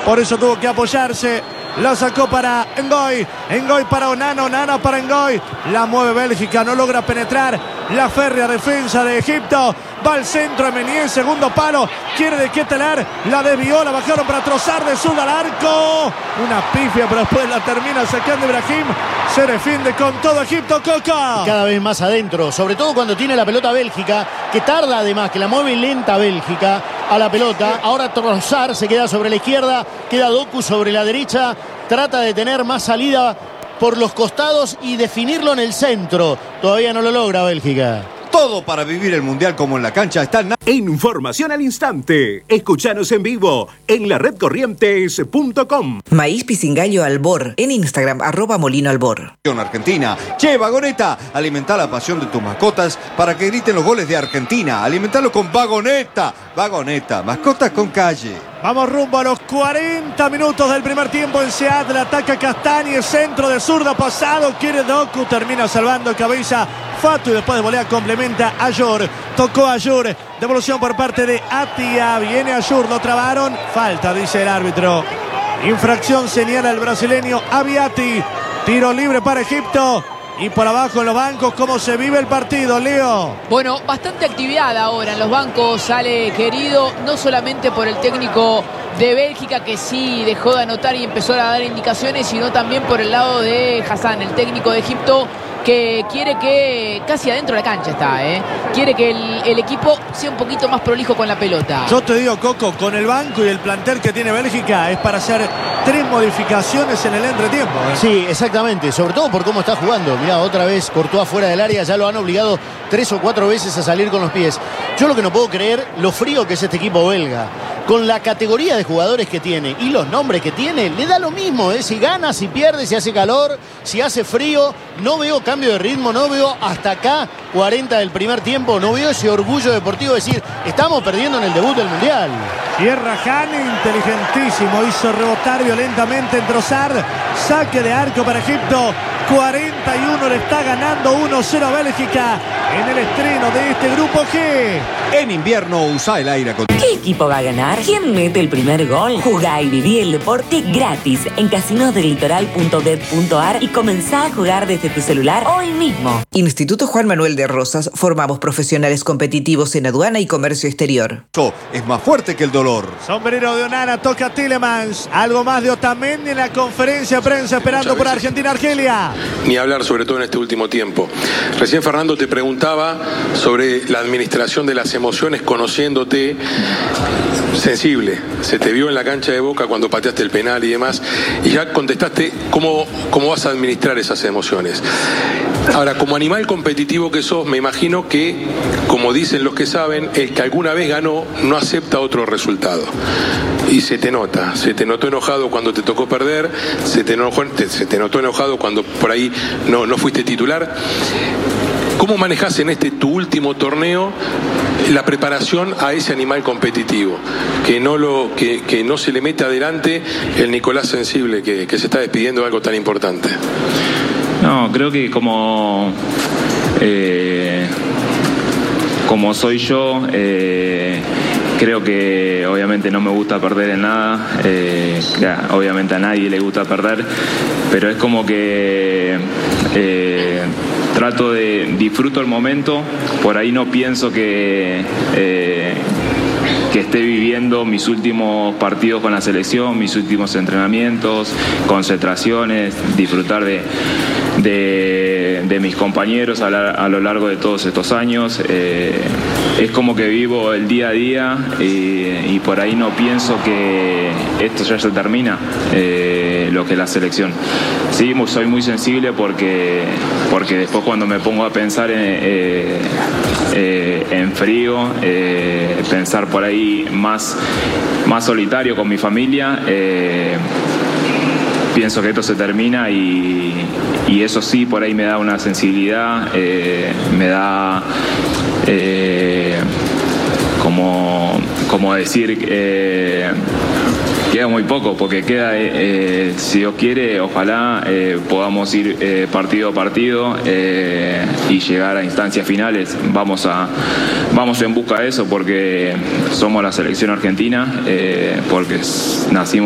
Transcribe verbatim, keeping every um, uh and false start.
por eso tuvo que apoyarse. La sacó para Ngoy, Ngoy para Onana, Onana para Ngoy. La mueve Bélgica, no logra penetrar. La férrea defensa de Egipto. Va al centro, Meunier, segundo palo. Quiere de Ketelar, la desvió, la bajaron para Trossard de zurda al arco. Una pifia, pero después la termina sacando Ibrahim. Se defiende con todo Egipto, Coca. Cada vez más adentro, sobre todo cuando tiene la pelota Bélgica, que tarda además, que la mueve lenta Bélgica a la pelota. Ahora Trossard se queda sobre la izquierda, queda Doku sobre la derecha. Trata de tener más salida por los costados y definirlo en el centro. Todavía no lo logra Bélgica. Todo para vivir el Mundial como en la cancha está en... Información al instante. Escuchanos en vivo en la red corrientes punto com. Maíz Pisingallo Albor. En Instagram, arroba Molino Albor. Argentina. Che, Vagoneta, alimenta la pasión de tus mascotas para que griten los goles de Argentina. Alimentalo con Vagoneta. Vagoneta, mascotas con calle. Vamos rumbo a los cuarenta minutos del primer tiempo en Seattle. Ataca Castañe, centro de zurda pasado. Quiere Doku, termina salvando cabeza Fatu y después de volea complementa a Ayur. Tocó a Ayur. Devolución por parte de Atia. Viene Ayur, lo trabaron. Falta, dice el árbitro. Infracción señala el brasileño Abiati. Tiro libre para Egipto. Y por abajo en los bancos, ¿cómo se vive el partido, Leo? Bueno, bastante actividad ahora en los bancos, sale querido, no solamente por el técnico de Bélgica, que sí dejó de anotar y empezó a dar indicaciones, sino también por el lado de Hassan, el técnico de Egipto, que quiere que casi adentro de la cancha está, ¿eh? Quiere que el, el equipo sea un poquito más prolijo con la pelota. Yo te digo, Coco, con el banco y el plantel que tiene Bélgica es para hacer tres modificaciones en el entretiempo, ¿eh? Sí, exactamente, sobre todo por cómo está jugando. Mirá, otra vez Courtois fuera del área, ya lo han obligado tres o cuatro veces a salir con los pies. Yo lo que no puedo creer, lo frío que es este equipo belga. Con la categoría de jugadores que tiene y los nombres que tiene, le da lo mismo, ¿eh? Si gana, si pierde, si hace calor, si hace frío. No veo cambio de ritmo, no veo hasta acá cuarenta del primer tiempo, no veo ese orgullo deportivo de decir, estamos perdiendo en el debut del Mundial. Cierra Hane, inteligentísimo, hizo rebotar violentamente en Trossard. Saque de arco para Egipto. cuarenta y uno le está ganando uno cero a Bélgica en el estreno de este grupo G. En invierno usa el aire acondicionado. ¿Qué equipo va a ganar? ¿Quién mete el primer gol? Jugá y viví el deporte gratis en casinos del litoral punto bet punto ar y comenzá a jugar desde tu celular hoy mismo. Instituto Juan Manuel de Rosas. Formamos profesionales competitivos en aduana y comercio exterior. Esto es más fuerte que el dolor. Sombrero de Onana, toca Tielemans. Algo más de Otamendi en la conferencia de prensa esperando por Argentina-Argelia. Ni hablar, sobre todo en este último tiempo. Recién Fernando te preguntaba sobre la administración de las emociones, conociéndote sensible. Se te vio en la cancha de Boca cuando pateaste el penal y demás, y ya contestaste cómo, cómo vas a administrar esas emociones. Ahora, como animal competitivo que sos, me imagino que, como dicen los que saben, el que alguna vez ganó no acepta otro resultado. Y se te nota, se te notó enojado cuando te tocó perder, se te, enojó, te, se te notó enojado cuando por ahí no, no fuiste titular. ¿Cómo manejás en este tu último torneo la preparación a ese animal competitivo? Que no, lo, que, que no se le mete adelante el Nicolás sensible que, que se está despidiendo de algo tan importante. No, creo que como, eh, como soy yo, eh, creo que obviamente no me gusta perder en nada, eh, obviamente a nadie le gusta perder, pero es como que eh, trato de, disfruto el momento, por ahí no pienso que... Eh, que esté viviendo mis últimos partidos con la selección, mis últimos entrenamientos, concentraciones, disfrutar de, de, de mis compañeros a, la, a lo largo de todos estos años. Eh, es como que vivo el día a día y, y por ahí no pienso que esto ya se termina, eh, lo que es la selección. Sí, soy muy sensible porque, porque después cuando me pongo a pensar en, eh, eh, en frío, eh, pensar por ahí más, más solitario con mi familia, eh, pienso que esto se termina y, y eso sí por ahí me da una sensibilidad, eh, me da eh, como, como decir eh, queda muy poco, porque queda, eh, si Dios quiere, ojalá eh, podamos ir eh, partido a partido eh, y llegar a instancias finales. Vamos a vamos en busca de eso porque somos la selección argentina, eh, porque nacimos